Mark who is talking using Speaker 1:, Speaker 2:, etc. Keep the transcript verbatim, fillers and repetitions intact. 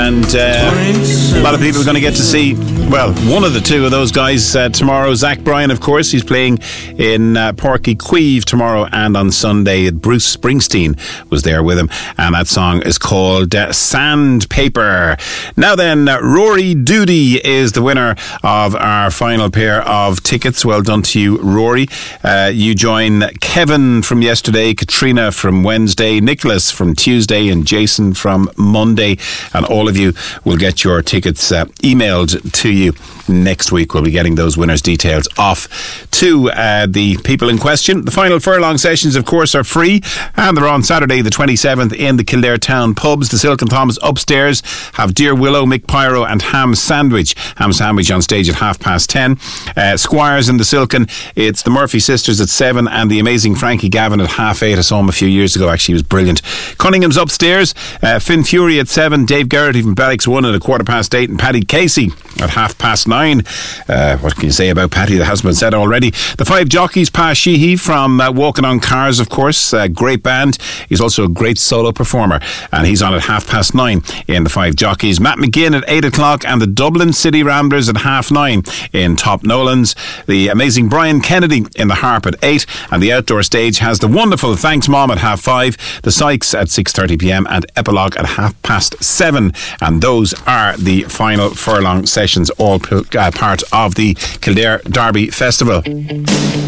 Speaker 1: and uh, a lot of people are going to get to see, well, one of the two of those guys uh, tomorrow. Zach Bryan, of course, he's playing in uh, Páirc Uí Chaoimh tomorrow, and on Sunday Bruce Springsteen was there with him, and that song is called uh, Sandpaper. Now then, uh, Rory Doody is the winner of our final pair of tickets. Well done to you, Rory. Uh, you join Kevin from yesterday, Katrina from Wednesday, Nicholas from Tuesday, and Jason from Monday, and all of you will get your tickets uh, emailed to you next week. We'll be getting those winners' details off to uh, the people in question. The final furlong sessions, of course, are free, and they're on Saturday the twenty-seventh in the Kildare Town pubs. The Silk and Thomas upstairs have Dear Willow, Mick Pyro and Ham Sandwich. Ham Sandwich on stage at half past ten. Uh, Squires in the Silken, it's the Murphy Sisters at seven, and the amazing Frankie Gavin at half eight. I saw him a few years ago, actually. He was brilliant. Cunningham's upstairs, uh, Finn Fury at seven, Dave Garrity from Bellix one at a quarter past eight, and Paddy Casey at half past nine. Uh, what can you say about Paddy that hasn't been said already? The Five Jockeys, Pa Sheehy from uh, Walking on Cars, of course, uh, great band. He's also a great solo performer, and he's on at half past nine in the Five Jockeys. Matt McGinn at eight o'clock, and the Dublin City Ramblers at half nine in Top Nolans. The amazing Brian Kennedy in the Harp at eight, and the outdoor stage has the wonderful Thanks Mom at half five, the Sykes at six thirty p.m, and Epilogue at half past seven. And those are the final furlong sessions, all uh, part of the Kildare Derby Festival.